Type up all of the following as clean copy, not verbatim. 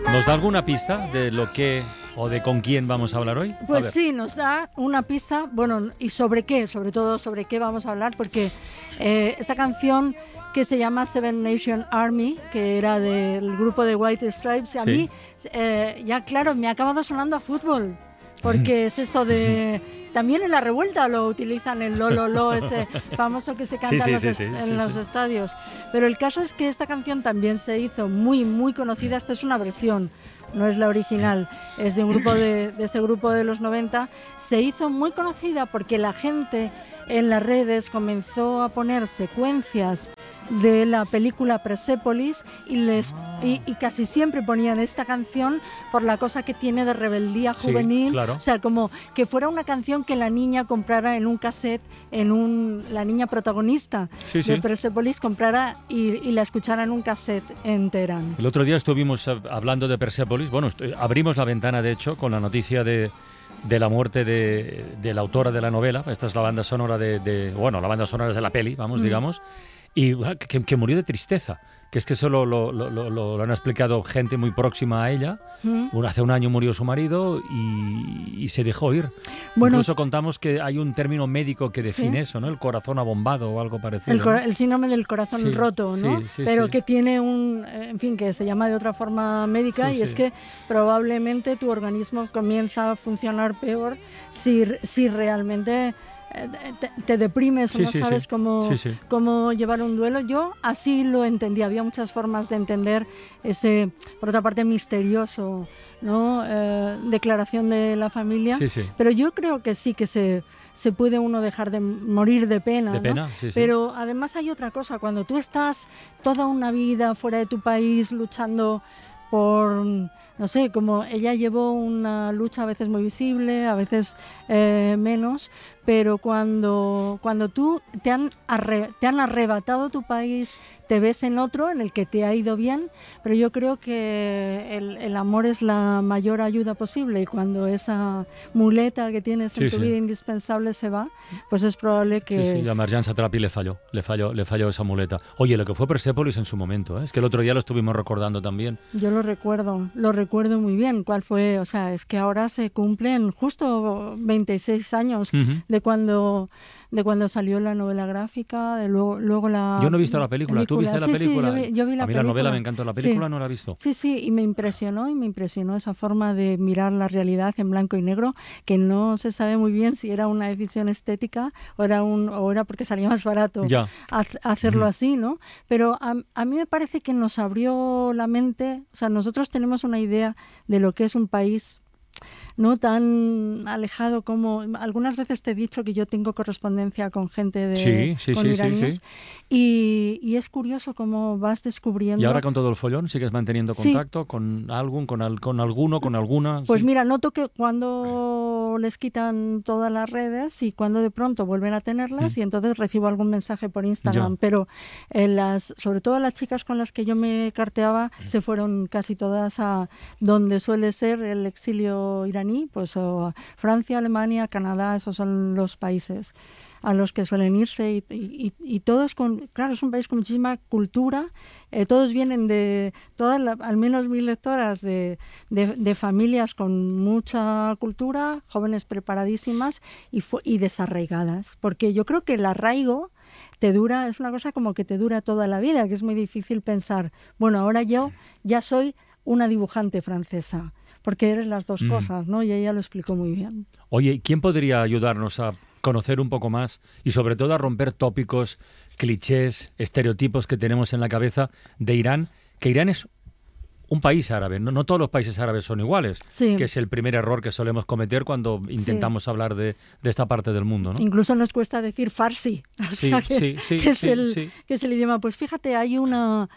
¿Nos da alguna pista de lo que o de con quién vamos a hablar hoy? Pues sí, nos da una pista, bueno, ¿y sobre qué? Sobre todo sobre qué vamos a hablar, porque esta canción que se llama Seven Nation Army, que era del grupo de White Stripes, a mí, ya claro, me ha acabado sonando a fútbol, porque es esto de... También en la revuelta lo utilizan, el lo, ese famoso que se canta en los estadios. Pero el caso es que esta canción también se hizo muy, muy conocida. Esta es una versión, no es la original, es de un grupo de este grupo de los 90. Se hizo muy conocida porque la gente en las redes comenzó a poner secuencias de la película Persepolis y casi siempre ponían esta canción por la cosa que tiene de rebeldía juvenil. Sí, claro. O sea, como que fuera una canción que la niña comprara en un cassette, la niña protagonista de Persepolis comprara y la escuchara en un cassette en Teherán. El otro día estuvimos hablando de Persepolis. Bueno, abrimos la ventana, de hecho, con la noticia de la muerte de la autora de la novela. Esta es la banda sonora la banda sonora es de la peli, digamos. Y que murió de tristeza, que es que eso lo han explicado gente muy próxima a ella. Hace un año murió su marido y se dejó ir. Bueno, incluso contamos que hay un término médico que define eso, ¿no? El corazón abombado o algo parecido. El síndrome del corazón roto, ¿no? Pero que tiene que se llama de otra forma médica y es que probablemente tu organismo comienza a funcionar peor si realmente te deprimes o no sabes cómo llevar un duelo. Yo así lo entendí. Había muchas formas de entender ese, por otra parte, misterioso, ¿no? Declaración de la familia. Pero yo creo que sí que se puede uno dejar de morir de pena. De pena, ¿no? Pero además hay otra cosa. Cuando tú estás toda una vida fuera de tu país luchando por, no sé, como ella llevó una lucha a veces muy visible, a veces menos, pero cuando tú te han arrebatado tu país, te ves en otro en el que te ha ido bien, pero yo creo que el amor es la mayor ayuda posible y cuando esa muleta que tienes en tu vida indispensable se va, pues es probable que... Sí, a Marjan Satrapi le falló esa muleta. Oye, lo que fue Persepolis en su momento, es que el otro día lo estuvimos recordando también. Yo lo recuerdo muy bien. ¿Cuál fue? O sea, es que ahora se cumplen justo 26 años de cuando salió la novela gráfica, luego la... Yo no he visto la película. ¿Tú viste la película? Sí, yo vi la película. A mí la novela me encantó, la película no la he visto. Sí, y me impresionó esa forma de mirar la realidad en blanco y negro, que no se sabe muy bien si era una decisión estética o era porque salía más barato hacerlo así, ¿no? Pero a mí me parece que nos abrió la mente. O sea, nosotros tenemos una idea de lo que es un país no tan alejado como... Algunas veces te he dicho que yo tengo correspondencia con gente con iraníes. Y es curioso cómo vas descubriendo... ¿Y ahora con todo el follón sigues manteniendo contacto con alguno, con alguna? Pues mira, noto que cuando les quitan todas las redes y cuando de pronto vuelven a tenerlas y entonces recibo algún mensaje por Instagram, pero sobre todo las chicas con las que yo me carteaba se fueron casi todas a donde suele ser el exilio iraní, pues Francia, Alemania, Canadá, esos son los países a los que suelen irse y todos claro, es un país con muchísima cultura, todos vienen de al menos mis lectoras de familias con mucha cultura, jóvenes preparadísimas y desarraigadas, porque yo creo que el arraigo es una cosa como que te dura toda la vida, que es muy difícil pensar, bueno, ahora yo ya soy una dibujante francesa, porque eres las dos cosas, ¿no? Y ella lo explicó muy bien. Oye, ¿quién podría ayudarnos a conocer un poco más y sobre todo a romper tópicos, clichés, estereotipos que tenemos en la cabeza de Irán? Que Irán es un país árabe, no todos los países árabes son iguales, que es el primer error que solemos cometer cuando intentamos hablar de esta parte del mundo, ¿no? Incluso nos cuesta decir farsi, que es el idioma. Pues fíjate, hay una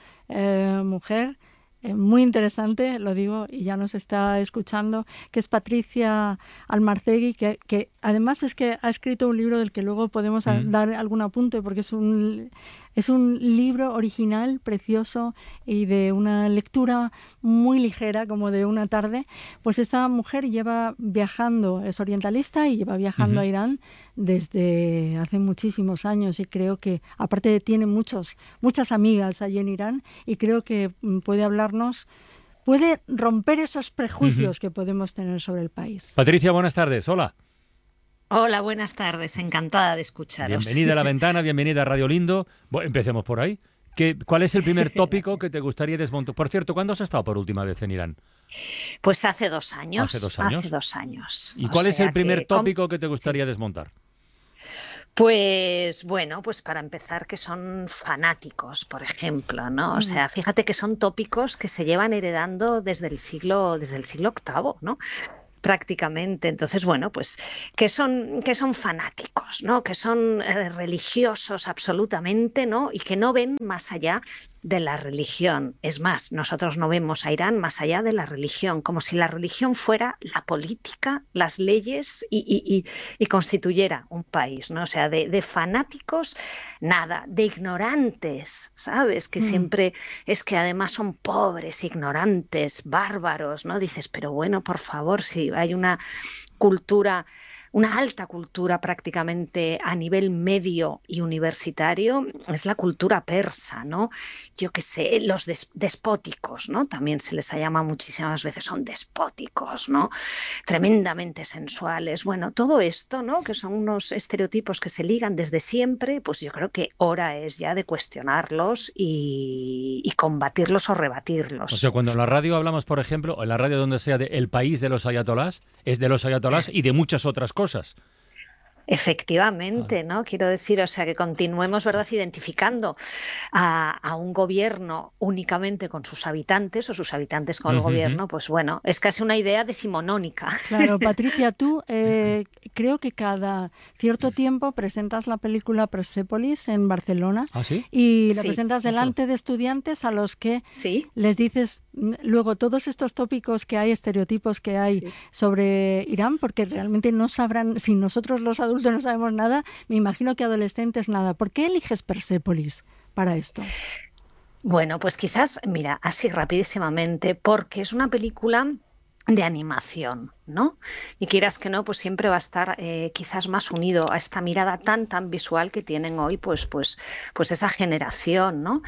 mujer muy interesante, lo digo, y ya nos está escuchando, que es Patricia Almarcegui, que además es que ha escrito un libro del que luego podemos dar algún apunte, porque es un libro original, precioso y de una lectura muy ligera, como de una tarde. Pues esta mujer lleva viajando, es orientalista y lleva viajando a Irán desde hace muchísimos años y creo que, aparte tiene muchas amigas allí en Irán y creo que puede hablarnos puede romper esos prejuicios que podemos tener sobre el país. Patricia, buenas tardes. Hola. Hola, buenas tardes. Encantada de escucharos. Bienvenida a La Ventana, bienvenida a Radio Lindo. Bueno, empecemos por ahí. ¿Cuál es el primer tópico que te gustaría desmontar? Por cierto, ¿cuándo has estado por última vez en Irán? Pues hace 2 años. ¿Hace 2 años? Hace 2 años. ¿Y cuál es el primer tópico que te gustaría desmontar? Pues bueno, pues para empezar que son fanáticos, por ejemplo, ¿no? O sea, fíjate que son tópicos que se llevan heredando desde el siglo VIII, ¿no? Prácticamente. Entonces, bueno, pues que son fanáticos, ¿no? Que son religiosos absolutamente, ¿no? Y que no ven más allá de la religión. Es más, nosotros no vemos a Irán más allá de la religión, como si la religión fuera la política, las leyes y constituyera un país, ¿no? O sea, de fanáticos, nada, de ignorantes, ¿sabes? Que siempre es que además son pobres, ignorantes, bárbaros, ¿no? Dices, pero bueno, por favor, si hay una cultura, una alta cultura prácticamente a nivel medio y universitario, es la cultura persa, ¿no? Yo qué sé, los despóticos, ¿no? También se les llama muchísimas veces, son despóticos, ¿no? Tremendamente sensuales. Bueno, todo esto, ¿no? Que son unos estereotipos que se ligan desde siempre, pues yo creo que hora es ya de cuestionarlos y combatirlos o rebatirlos. O sea, cuando en la radio hablamos, por ejemplo, en la radio donde sea de el país de los ayatolás, es de los ayatolás y de muchas otras cosas. Efectivamente, ¿no? Quiero decir, o sea, que continuemos, ¿verdad?, identificando a un gobierno únicamente con sus habitantes o sus habitantes con el gobierno, pues bueno, es casi una idea decimonónica. Claro, Patricia, tú creo que cada cierto tiempo presentas la película Persépolis en Barcelona. ¿Ah, sí? Y la presentas delante de estudiantes a los que les dices luego todos estos tópicos que hay, estereotipos que hay sobre Irán, porque realmente no sabrán, si nosotros los adultos no sabemos nada, me imagino que adolescentes nada. ¿Por qué eliges Persépolis para esto? Bueno, pues quizás, mira, así rapidísimamente, porque es una película de animación, ¿no? Y quieras que no, pues siempre va a estar quizás más unido a esta mirada tan visual que tienen hoy pues esa generación, ¿no?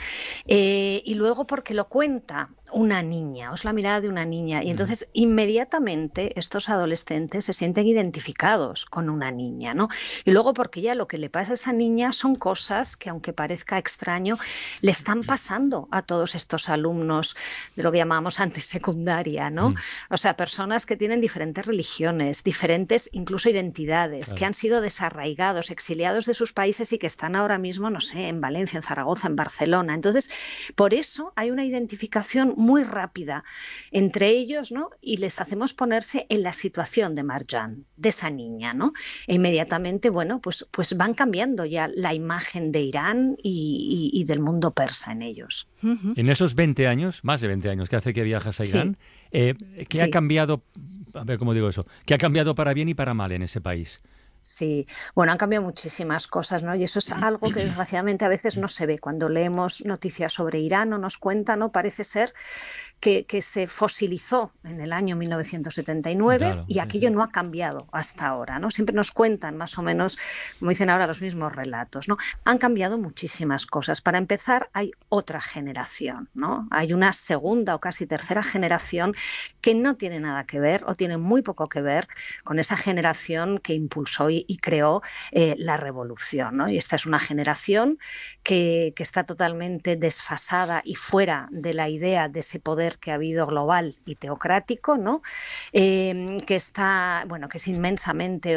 Y luego porque lo cuenta una niña, es la mirada de una niña, y entonces inmediatamente estos adolescentes se sienten identificados con una niña, ¿no? Y luego porque ya lo que le pasa a esa niña son cosas que, aunque parezca extraño, le están pasando a todos estos alumnos de lo que llamamos antes secundaria, ¿no? O sea, personas que tienen diferentes religiones, diferentes incluso identidades, que han sido desarraigados, exiliados de sus países y que están ahora mismo, no sé, en Valencia, en Zaragoza, en Barcelona. Entonces, por eso hay una identificación muy rápida entre ellos, ¿no? Y les hacemos ponerse en la situación de Marjan, de esa niña, ¿no? E inmediatamente, bueno, pues van cambiando ya la imagen de Irán y del mundo persa en ellos. En esos 20 años, más de 20 años que hace que viajas a Irán, ¿qué ha cambiado? A ver, ¿cómo digo eso? ¿Qué ha cambiado para bien y para mal en ese país? Sí, bueno, han cambiado muchísimas cosas, ¿no? Y eso es algo que desgraciadamente a veces no se ve. Cuando leemos noticias sobre Irán o nos cuentan, ¿no? Parece ser que se fosilizó en el año 1979 claro, y aquello no ha cambiado hasta ahora, ¿no? Siempre nos cuentan más o menos, como dicen ahora, los mismos relatos, ¿no? Han cambiado muchísimas cosas. Para empezar, hay otra generación, ¿no? Hay una segunda o casi tercera generación que no tiene nada que ver o tiene muy poco que ver con esa generación que impulsó y creó la revolución, ¿no? Y esta es una generación que está totalmente desfasada y fuera de la idea de ese poder que ha habido global y teocrático, ¿no? Que está, bueno, que es inmensamente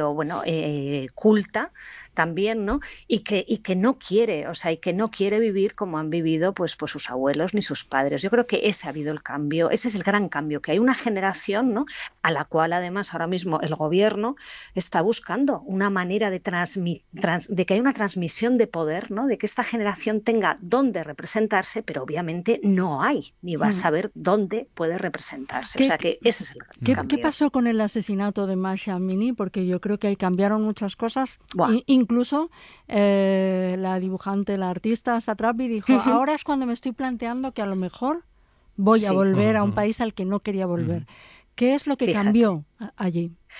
culta también, ¿no? Y que no quiere, o sea, y que no quiere vivir como han vivido pues sus abuelos ni sus padres. Yo creo que ese ha habido el cambio, ese es el gran cambio, que hay una generación, ¿no? A la cual además ahora mismo el gobierno está buscando una manera de que haya una transmisión de poder, ¿no? De que esta generación tenga dónde representarse, pero obviamente no hay, ni va a saber dónde puede representarse. O sea que ese es el cambio. ¿Qué pasó con el asesinato de Mahsa Amini? Porque yo creo que ahí cambiaron muchas cosas. Incluso la dibujante, la artista Satrapi dijo, ahora es cuando me estoy planteando que a lo mejor voy a volver a un país al que no quería volver. ¿Qué es lo que cambió allí?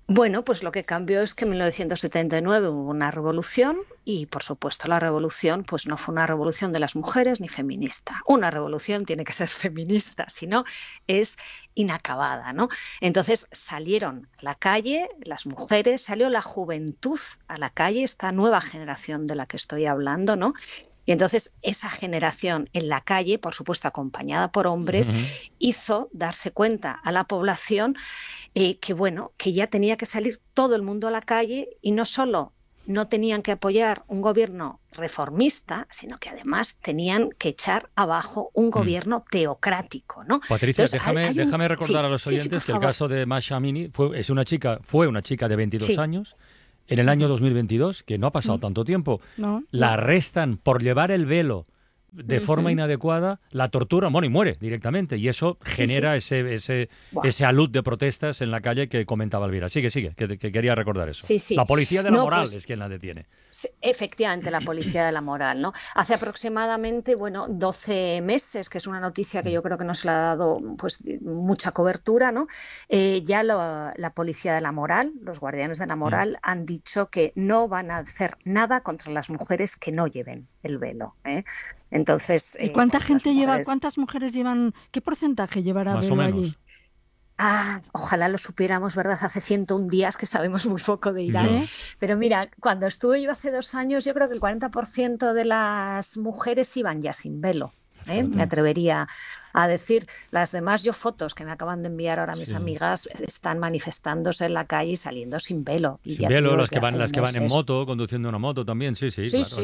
Bueno, pues lo que cambió es que en 1979 hubo una revolución y, por supuesto, la revolución pues no fue una revolución de las mujeres ni feminista. Una revolución tiene que ser feminista, si no es inacabada, ¿no? Entonces salieron a la calle las mujeres, salió la juventud a la calle, esta nueva generación de la que estoy hablando, ¿no? Y entonces esa generación en la calle, por supuesto acompañada por hombres, hizo darse cuenta a la población que ya tenía que salir todo el mundo a la calle y no solo no tenían que apoyar un gobierno reformista, sino que además tenían que echar abajo un gobierno teocrático, ¿no? Patricia, entonces, déjame recordar a los oyentes que el caso de Masha Amini fue una chica de 22 años. En el año 2022, que no ha pasado tanto tiempo, la arrestan por llevar el velo de forma inadecuada, la tortura, y muere directamente. Y eso genera ese alud de protestas en la calle que comentaba Elvira. Sigue, que quería recordar eso. La policía de la moral es quien la detiene. Efectivamente, la policía de la moral, ¿no? Hace aproximadamente, 12 meses, que es una noticia que yo creo que no se le ha dado pues mucha cobertura, ¿no? Ya la policía de la moral, los guardianes de la moral, han dicho que no van a hacer nada contra las mujeres que no lleven el velo, ¿eh? Entonces, ¿y cuántas mujeres llevan, qué porcentaje llevará más velo o menos allí? Ojalá lo supiéramos, ¿verdad? Hace 101 días que sabemos muy poco de Irán. Pero mira, cuando estuve yo hace 2 años, yo creo que el 40% de las mujeres iban ya sin velo. Me atrevería a decir. Las demás, fotos que me acaban de enviar ahora mis amigas, están manifestándose en la calle y saliendo sin velo. Sin velo, las que van en moto, conduciendo una moto también, sí.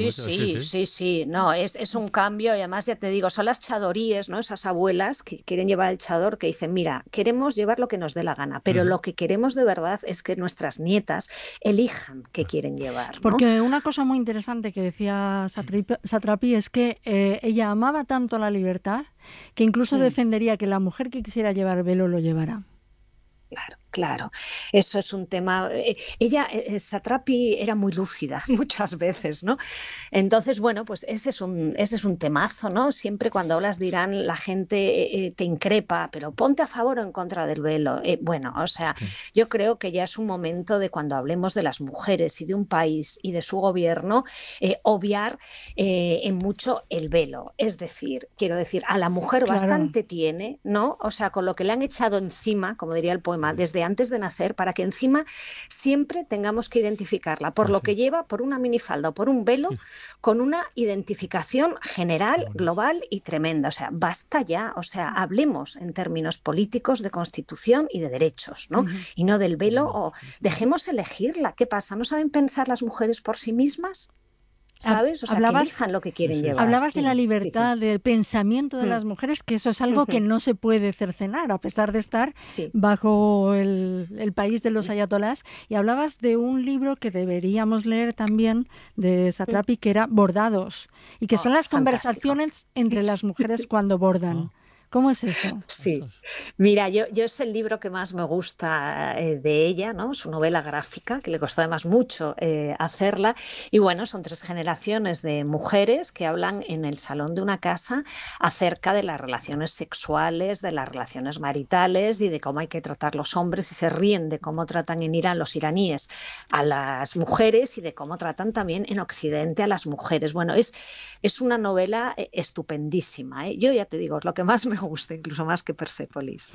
Sí. No, es un cambio y además ya te digo, son las chadoríes, ¿no? Esas abuelas que quieren llevar el chador, que dicen, mira, queremos llevar lo que nos dé la gana, pero lo que queremos de verdad es que nuestras nietas elijan qué quieren llevar, ¿no? Porque una cosa muy interesante que decía Satrapi es que ella amaba tanto la libertad que incluso defendería que la mujer que quisiera llevar velo lo llevara. Claro, eso es un tema. Ella, Satrapi, era muy lúcida muchas veces, ¿no? Entonces, pues ese es un temazo, ¿no? Siempre cuando hablas de Irán la gente te increpa, pero ponte a favor o en contra del velo. Yo creo que ya es un momento de, cuando hablemos de las mujeres y de un país y de su gobierno, obviar en mucho el velo. Es decir, quiero decir, a la mujer bastante tiene, ¿no? O sea, con lo que le han echado encima, como diría el poema, desde antes de nacer, para que encima siempre tengamos que identificarla por lo que lleva, por una minifalda o por un velo, con una identificación general, global y tremenda. O sea, basta ya, hablemos en términos políticos de constitución y de derechos, ¿no? Y no del velo, o dejemos elegirla. ¿Qué pasa? ¿No saben pensar las mujeres por sí mismas? ¿Sabes? O sea, que elijan lo que quieren llevar. Hablabas de la libertad, del pensamiento de las mujeres, que eso es algo que no se puede cercenar, a pesar de estar bajo el país de los ayatolás. Y hablabas de un libro que deberíamos leer también, de Satrapi, que era Bordados, y que son las conversaciones entre las mujeres cuando bordan. ¿Cómo es eso? Sí, mira, yo es el libro que más me gusta de ella, ¿no? Su novela gráfica, que le costó además mucho hacerla. Y son 3 generaciones de mujeres que hablan en el salón de una casa acerca de las relaciones sexuales, de las relaciones maritales y de cómo hay que tratar los hombres, y se ríen de cómo tratan en Irán los iraníes a las mujeres y de cómo tratan también en Occidente a las mujeres. Es una novela estupendísima, ¿eh? Yo ya te digo, es lo que más me gusta, incluso más que Persépolis.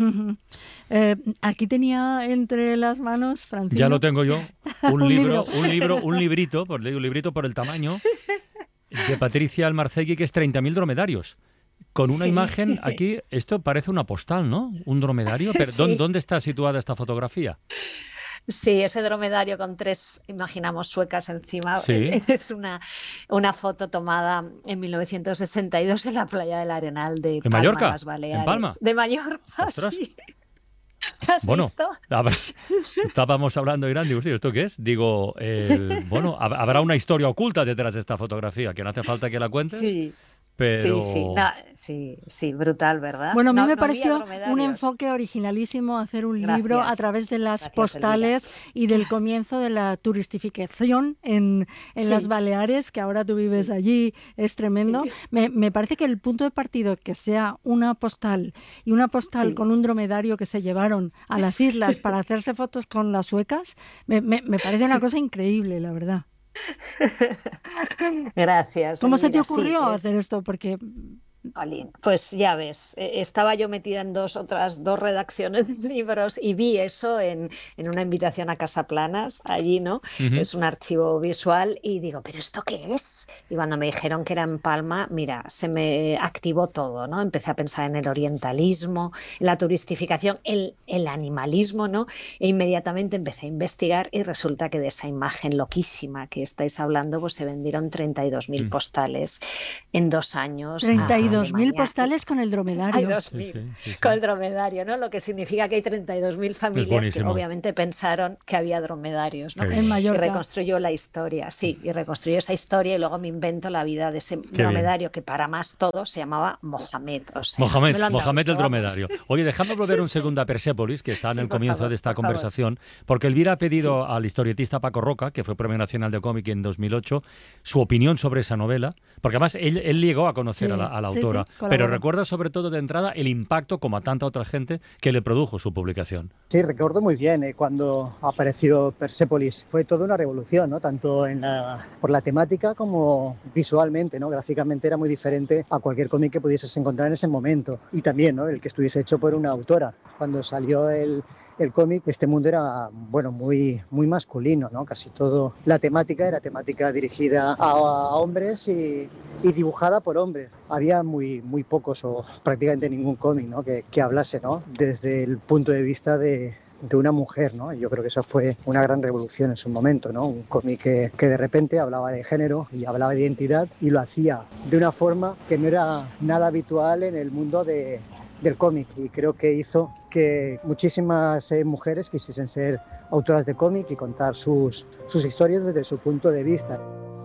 Aquí tenía entre las manos, Francino. Ya lo tengo yo, un librito, pues le digo librito por el tamaño, de Patricia Almarcegui, que es 30.000 dromedarios. Con una imagen aquí, esto parece una postal, ¿no? Un dromedario. Pero ¿dónde está situada esta fotografía? Sí, ese dromedario con 3, imaginamos, suecas encima, es una foto tomada en 1962 en la playa del Arenal de Palma, Mallorca, las Baleares. ¿En Palma? De Mallorca, sí. ¿Te has visto? Estábamos hablando de Irán, digo, ¿esto qué es? Digo, habrá una historia oculta detrás de esta fotografía, que no hace falta que la cuentes. Sí. pero... Sí, brutal, ¿verdad? Bueno, a mí me no pareció un enfoque originalísimo hacer un libro a través de las postales y del comienzo de la turistificación en las Baleares, que ahora tú vives allí, es tremendo. Me parece que el punto de partida que sea una postal y una postal con un dromedario que se llevaron a las islas para hacerse fotos con las suecas, me parece una cosa increíble, la verdad. Gracias. ¿Cómo se te ocurrió hacer esto? Porque... Pues ya ves, estaba yo metida en otras dos redacciones de libros y vi eso en una invitación a Casaplanas, allí, ¿no? Es un archivo visual y digo, ¿pero esto qué es? Y cuando me dijeron que era en Palma, mira, se me activó todo, ¿no? Empecé a pensar en el orientalismo, en la turistificación, el animalismo, ¿no? E inmediatamente empecé a investigar y resulta que de esa imagen loquísima que estáis hablando, pues se vendieron 32.000 postales en 2 años. 32.000 postales con el dromedario. Hay 2.000 con el dromedario, ¿no? Lo que significa que hay 32.000 familias que obviamente pensaron que había dromedarios, ¿no? En Mallorca. Y reconstruyó la historia, y reconstruyó esa historia y luego me invento la vida de ese dromedario que para más todo se llamaba Mohamed. O sea, Mohamed el dromedario. Oye, dejadme volver un segundo a Persépolis, que está en el comienzo de esta conversación, porque Elvira ha pedido al historietista Paco Roca, que fue Premio Nacional de Cómic en 2008, su opinión sobre esa novela, porque además él llegó a conocer a la autora. Pero recuerda sobre todo de entrada el impacto, como a tanta otra gente, que le produjo su publicación. Sí, recuerdo muy bien cuando apareció Persépolis. Fue toda una revolución, ¿no? Tanto por la temática como visualmente, ¿no? Gráficamente era muy diferente a cualquier cómic que pudieses encontrar en ese momento. Y también, ¿no? El que estuviese hecho por una autora. Cuando salió el cómic, este mundo era, bueno, muy masculino, ¿no? Casi todo la temática era temática dirigida a hombres y dibujada por hombres. Había muy pocos o prácticamente ningún cómic, ¿no? que hablase, ¿no? Desde el punto de vista de una mujer, ¿no? Yo creo que eso fue una gran revolución en su momento, ¿no? Un cómic que de repente hablaba de género y hablaba de identidad y lo hacía de una forma que no era nada habitual en el mundo del cómic, y creo que hizo que muchísimas mujeres quisiesen ser autoras de cómic y contar sus historias desde su punto de vista.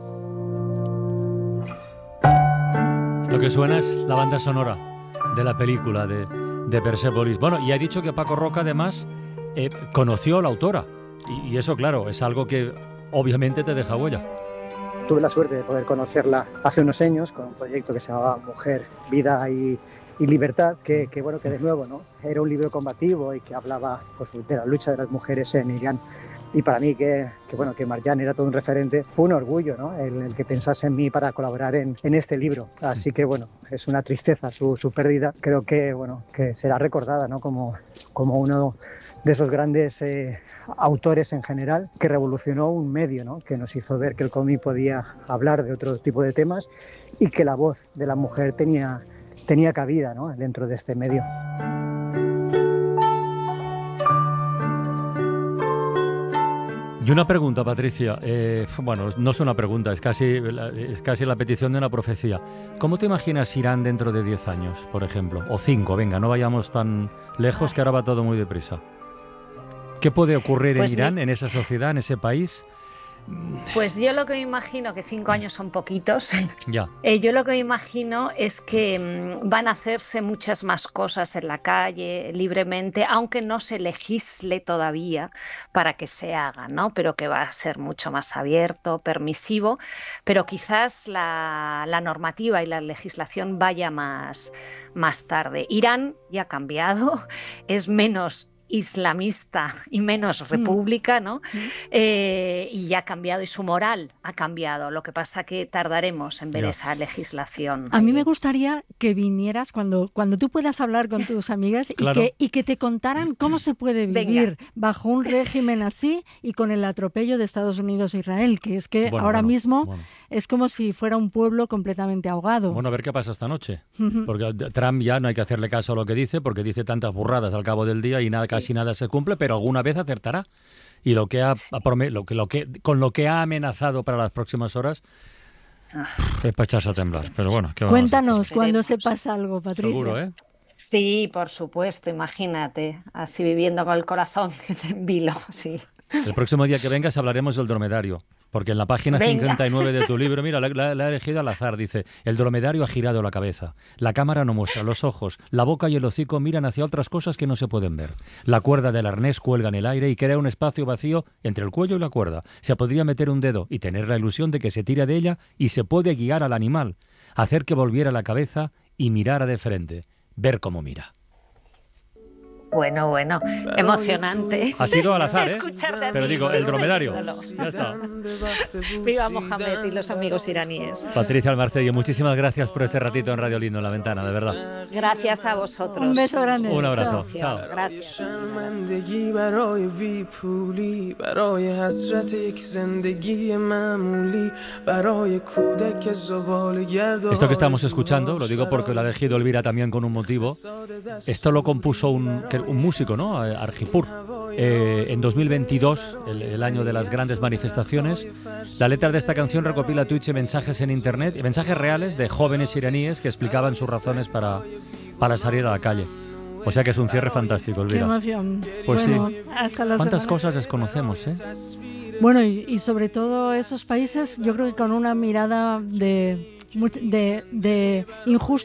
Lo que suena es la banda sonora de la película de Persépolis. Bueno, y ha dicho que Paco Roca además conoció a la autora y eso, claro, es algo que obviamente te deja huella. Tuve la suerte de poder conocerla hace unos años con un proyecto que se llamaba Mujer, Vida y Libertad, que bueno, que de nuevo, ¿no? Era un libro combativo y que hablaba, pues, de la lucha de las mujeres en Irán. Y para mí que Marjan era todo un referente, fue un orgullo, ¿no? el que pensase en mí para colaborar en este libro. Así que bueno, es una tristeza su pérdida. Creo que que será recordada, ¿no? como uno de esos grandes autores en general, que revolucionó un medio, ¿no? Que nos hizo ver que el cómic podía hablar de otro tipo de temas y que la voz de la mujer tenía cabida, ¿no? Dentro de este medio. Y una pregunta, Patricia. Bueno, no es una pregunta, es casi la petición de una profecía. ¿Cómo te imaginas Irán dentro de 10 años, por ejemplo? O 5, venga, no vayamos tan lejos, que ahora va todo muy deprisa. ¿Qué puede ocurrir en Irán, en esa sociedad, en ese país? Pues yo lo que me imagino, que 5 años son poquitos, ya. Yo lo que me imagino es que van a hacerse muchas más cosas en la calle, libremente, aunque no se legisle todavía para que se haga, ¿no? Pero que va a ser mucho más abierto, permisivo, pero quizás la normativa y la legislación vaya más tarde. Irán ya ha cambiado, es menos islamista y menos república, ¿no? Y ya ha cambiado, y su moral ha cambiado. Lo que pasa que tardaremos en ver esa legislación. A mí me gustaría que vinieras cuando tú puedas hablar con tus amigas claro. y que te contaran cómo se puede vivir bajo un régimen así y con el atropello de Estados Unidos e Israel, que es que ahora mismo es como si fuera un pueblo completamente ahogado. Bueno, a ver qué pasa esta noche. Porque Trump ya no hay que hacerle caso a lo que dice, porque dice tantas burradas al cabo del día y casi nada se cumple, pero alguna vez acertará. Y con lo que ha amenazado para las próximas horas es para echarse a temblar. Pero bueno, cuéntanos cuando sepas algo, Patricia. Seguro, ¿eh? Sí, por supuesto, imagínate, así viviendo con el corazón en vilo, sí. El próximo día que vengas hablaremos del dromedario. Porque en la página Venga. 59 de tu libro, mira, la he elegido al azar, dice: el dromedario ha girado la cabeza, la cámara no muestra los ojos, la boca y el hocico miran hacia otras cosas que no se pueden ver. La cuerda del arnés cuelga en el aire y crea un espacio vacío entre el cuello y la cuerda. Se podría meter un dedo y tener la ilusión de que se tira de ella y se puede guiar al animal, hacer que volviera la cabeza y mirara de frente, ver cómo mira. Bueno, emocionante. Ha sido al azar, Escucharte a pero ti, digo, el dromedario. ídolo. Ya está. Viva Mohamed y los amigos iraníes. Patricia Almarcello, muchísimas gracias por este ratito en Radio Lindo en La Ventana, de verdad. Gracias a vosotros. Un beso grande. Un abrazo. Chao. Gracias. Esto que estamos escuchando, lo digo porque lo ha elegido Elvira también con un motivo. Esto lo compuso un músico, ¿no? Arjipur. En 2022, el año de las grandes manifestaciones, la letra de esta canción recopila tweets y mensajes en internet, mensajes reales de jóvenes iraníes que explicaban sus razones para salir a la calle. O sea que es un cierre fantástico, Elvira. Qué emoción. Pues bueno, sí. Hasta la ¿Cuántas semana. cosas desconocemos, eh? Bueno, y sobre todo esos países, yo creo que con una mirada de injusticia